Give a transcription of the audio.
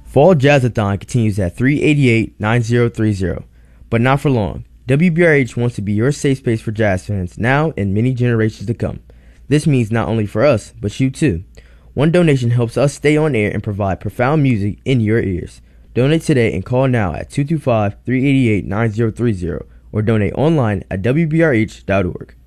Fall Jazzathon continues at 388-9030, but not for long. WBRH wants to be your safe space for jazz fans now and many generations to come. This means not only for us, but you too. One donation helps us stay on air and provide profound music in your ears. Donate today and call now at 225-388-9030 or donate online at WBRH.org.